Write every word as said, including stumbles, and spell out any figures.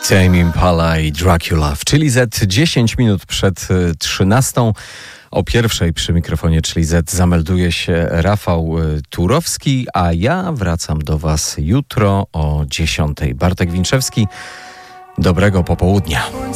Tame Impala i Dracula w Chili Z, dziesięć minut przed trzynastą. O pierwszej przy mikrofonie Chili Z zamelduje się Rafał Turowski, a ja wracam do Was jutro o dziesiątej. Bartek Winczewski, dobrego popołudnia.